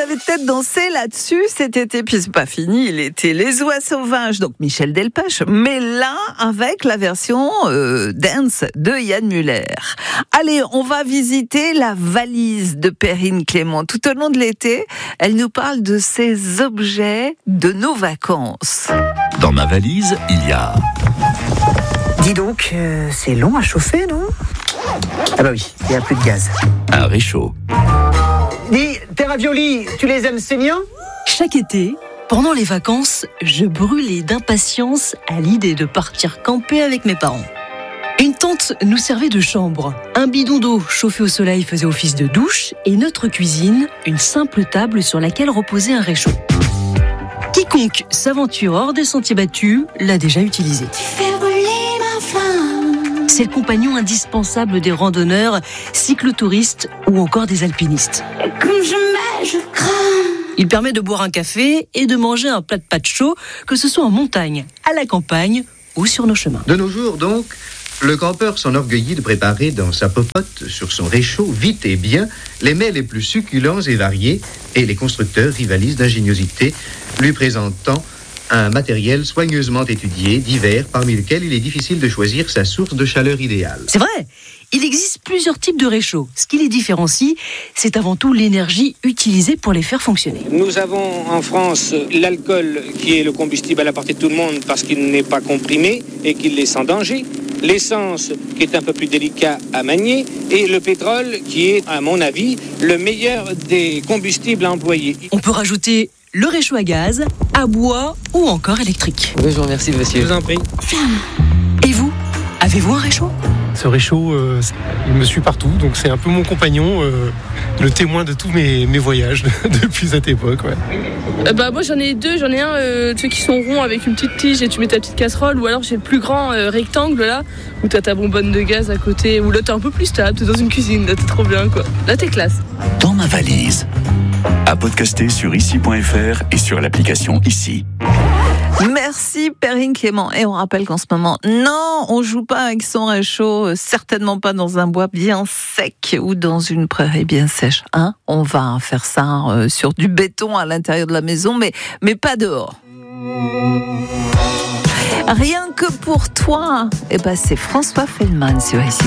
avez peut-être dansé là-dessus cet été, puis c'est pas fini, il était Les Oies Sauvages, donc Michel Delpech, mais là, avec la version dance de Yann Muller. Allez, on va visiter la valise de Perrine Clément. Tout au long de l'été, elle nous parle de ces objets de nos vacances. Dans ma valise, il y a... Dis donc, c'est long à chauffer, non ? Ah bah oui, il n'y a plus de gaz. un réchaud. Dis, tes raviolis, tu les aimes saignants ? Chaque été, pendant les vacances, je brûlais d'impatience à l'idée de partir camper avec mes parents. Une tente nous servait de chambre, un bidon d'eau chauffé au soleil faisait office de douche et notre cuisine, une simple table sur laquelle reposait un réchaud. Quiconque s'aventure hors des sentiers battus l'a déjà utilisé. C'est le compagnon indispensable des randonneurs, cyclotouristes ou encore des alpinistes. Il permet de boire un café et de manger un plat de pâtes chaud, que ce soit en montagne, à la campagne ou sur nos chemins. De nos jours, donc, le campeur s'enorgueillit de préparer dans sa popote, sur son réchaud, vite et bien, les mets les plus succulents et variés, et les constructeurs rivalisent d'ingéniosité, lui présentant un matériel soigneusement étudié, divers, parmi lesquels il est difficile de choisir sa source de chaleur idéale. C'est vrai, il existe plusieurs types de réchauds. Ce qui les différencie, c'est avant tout l'énergie utilisée pour les faire fonctionner. Nous avons en France l'alcool qui est le combustible à la portée de tout le monde parce qu'il n'est pas comprimé et qu'il est sans danger. L'essence qui est un peu plus délicat à manier et le pétrole qui est, à mon avis, le meilleur des combustibles à employer. On peut rajouter le réchaud à gaz, à bois ou encore électrique. Oui, je vous remercie, monsieur. Je vous en prie. Et vous, avez-vous un réchaud ? Ce réchaud, il me suit partout, donc c'est un peu mon compagnon, le témoin de tous mes voyages depuis cette époque. Ouais. Moi j'en ai deux, j'en ai un ceux qui sont ronds avec une petite tige et tu mets ta petite casserole, ou alors j'ai le plus grand rectangle là, où t'as ta bonbonne de gaz à côté, où là t'es un peu plus stable, t'es dans une cuisine, là t'es trop bien quoi. Là t'es classe. Dans ma valise. À podcaster sur ici.fr et sur l'application Ici. Merci Perrine Clément. Et on rappelle qu'en ce moment, non, on joue pas avec son réchaud, certainement pas dans un bois bien sec ou dans une prairie bien sèche. Hein, on va faire ça sur du béton à l'intérieur de la maison, mais pas dehors. Rien que pour toi. Eh ben, c'est François Feldman sur Ici.